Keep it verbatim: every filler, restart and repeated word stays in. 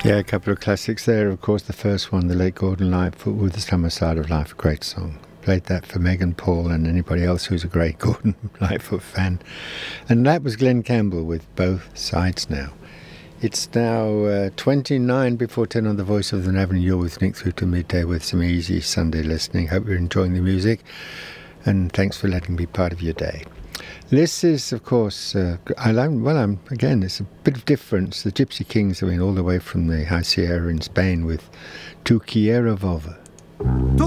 Yeah, a couple of classics there. Of course, the first one, the late Gordon Lightfoot with The Summer Side of Life, a great song. Played that for Megan Paul and anybody else who's a great Gordon Lightfoot fan. And that was Glenn Campbell with Both Sides Now. It's now uh, twenty-nine before ten on The Voice of the Navan. You're with Nick through to midday with some easy Sunday listening. Hope you're enjoying the music, and thanks for letting me be part of your day. This is, of course, uh, I like, well, I'm, again, it's a bit of difference. The Gypsy Kings, I mean, all the way from the High Sierra in Spain with Tu Quiero Volver. Tu